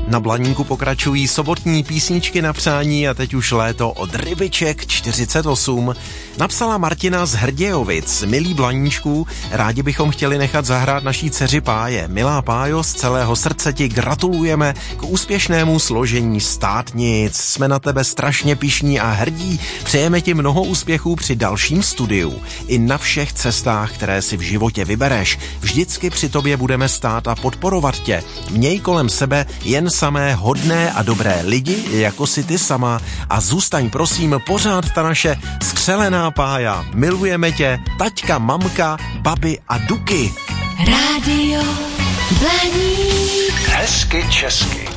Na Blaníku pokračují sobotní písničky na přání a teď už léto od Rybiček 48. Napsala Martina z Hrdějovic. Milí Blaníčku, rádi bychom chtěli nechat zahrát naší dceři Páje. Milá Pájo, z celého srdce ti gratulujeme k úspěšnému složení státnic. Jsme na tebe strašně pyšní a hrdí. Přejeme ti mnoho úspěchů při dalším studiu. I na všech cestách, které si v životě vybereš. Vždycky při tobě budeme stát a podporovat tě. Měj kolem sebe jen samé hodné a dobré lidi, jako si ty sama, a zůstaň prosím pořád ta naše skřelená Pája. Milujeme tě, taťka, mamka, babi a Duky. Rádio Blaník. Hezky česky.